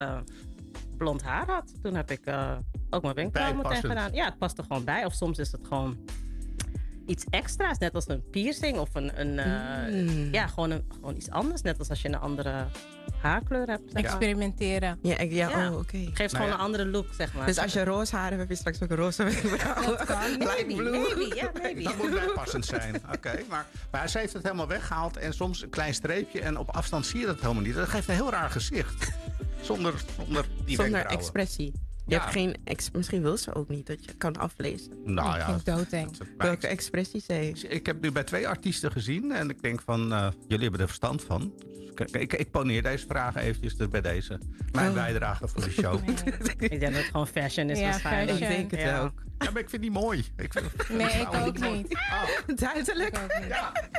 blond haar had. Toen heb ik ook mijn wenkbrauwen meteen gedaan. Ja, het past er gewoon bij. Of soms is het gewoon iets extra's. Net als een piercing of gewoon iets anders. Net als je een andere haarkleur hebt. Zeg maar. Experimenteren. Ja. Oké. Geeft gewoon een andere look, zeg maar. Dus als je roze haar hebt, heb je straks ook een roze wenkbrauwen. Dat kan. Maybe. Dat moet bijpassend zijn. Oké, maar ze heeft het helemaal weggehaald en soms een klein streepje en op afstand zie je dat helemaal niet. Dat geeft een heel raar gezicht. Zonder die Zonder expressie. Je hebt geen misschien wil ze ook niet dat je kan aflezen. Nou ik vind doodeng. Welke expressies ze heeft. Ik heb nu bij 2 artiesten gezien en ik denk van, jullie hebben er verstand van. Ik poneer deze vragen eventjes dus bij deze. Mijn bijdrage voor de show. Nee. Ik denk dat het gewoon fashion is waarschijnlijk. Ik denk het ook. Ja, maar ik vind die mooi. Nee, ik ook niet. Duidelijk. Ik ook niet. Ja.